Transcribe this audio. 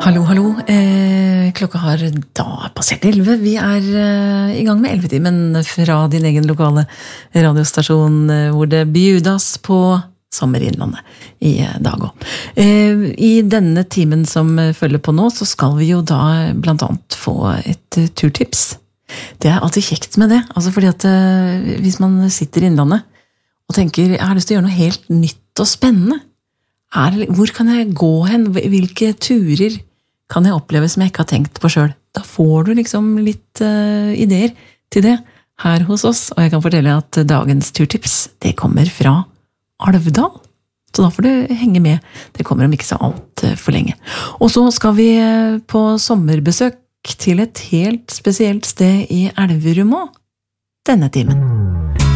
Hallo, hallo. Klokka har da passert 11. Vi I gang med 11-timen fra din egen lokale radiostasjon, hvor det bjudas på sommer i Innlandet i dag også. I denne timen som følger på nå, så skal vi jo da blant annet få et turtips. Det alltid kjekt med det, altså fordi at hvis man sitter i Innlandet og tenker, jeg har lyst til å gjøre noe helt nytt og spennende, hvor kan jeg gå hen? Hvilke turer kan jeg oppleve som jeg ikke har tenkt på selv? Da får du liksom litt ideer til det her hos oss, og jeg kan fortelle at dagens turtips, det kommer fra Alvdal. Så da får du henge med. Det kommer om ikke så alt for lenge. Og så skal vi på sommerbesøk til et helt spesielt sted i Elverum også, denne timen.